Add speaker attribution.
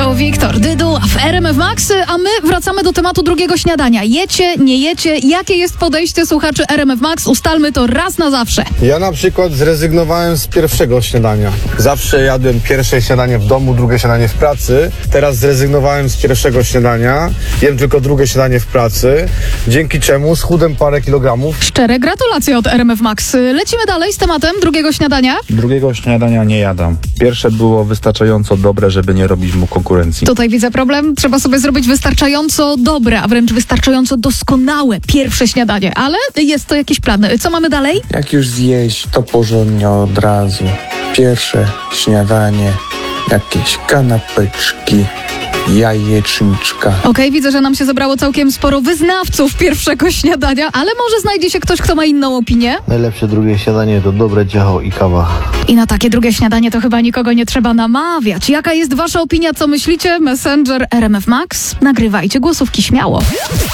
Speaker 1: To Wiktor Dydu w RMF Max, a my wracamy do tematu drugiego śniadania. Jecie, nie jecie? Jakie jest podejście słuchaczy RMF Max? Ustalmy to raz na zawsze.
Speaker 2: Ja na przykład zrezygnowałem z pierwszego śniadania. Zawsze jadłem pierwsze śniadanie w domu, drugie śniadanie w pracy. Teraz zrezygnowałem z pierwszego śniadania. Jem tylko drugie śniadanie w pracy. Dzięki czemu schudłem parę kilogramów.
Speaker 1: Szczere gratulacje od RMF Max. Lecimy dalej z tematem drugiego śniadania.
Speaker 3: Drugiego śniadania nie jadam. Pierwsze było wystarczająco dobre, żeby nie robić mu konkurencji.
Speaker 1: Tutaj widzę problem. Trzeba sobie zrobić wystarczająco dobre, a wręcz wystarczająco doskonałe pierwsze śniadanie. Ale jest to jakiś plan. Co mamy dalej?
Speaker 4: Jak już zjeść, to porządnie od razu. Pierwsze śniadanie, jakieś kanapeczki, jajeczniczka.
Speaker 1: Okej, widzę, że nam się zebrało całkiem sporo wyznawców pierwszego śniadania, ale może znajdzie się ktoś, kto ma inną opinię?
Speaker 5: Najlepsze drugie śniadanie to dobre ciacho i kawa.
Speaker 1: I na takie drugie śniadanie to chyba nikogo nie trzeba namawiać. Jaka jest wasza opinia, co myślicie? Messenger RMF Max? Nagrywajcie głosówki śmiało.